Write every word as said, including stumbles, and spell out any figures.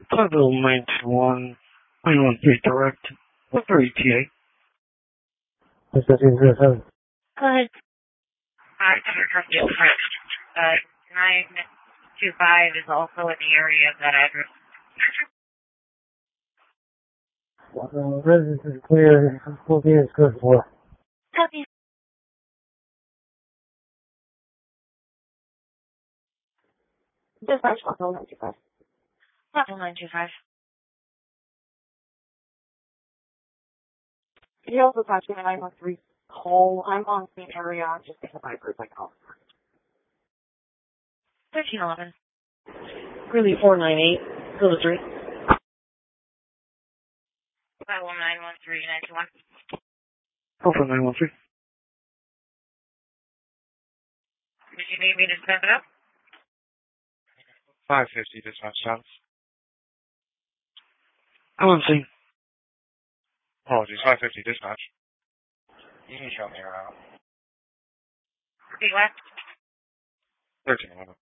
Pueblo nine two one, nine one three direct, what for E T A? What's that zero seven? Go ahead. Alright, uh, nine two five is also in the area of that address. Uh, residence is clear. fourteen is good for. Copy. Dispatch, Pueblo nine two five. Pueblo nine two five. You also touch me at nine one three call. I'm on the area, just get the viper like oh. thirteen eleven. Really four nine eight. Go to three. Pueblo nine one three nine two one. Alpha nine one three. Did you need me to step it up? five fifty dispatch south. I'm on scene. Apologies, five fifty dispatch. You can show me around. Be left. thirteen eleven.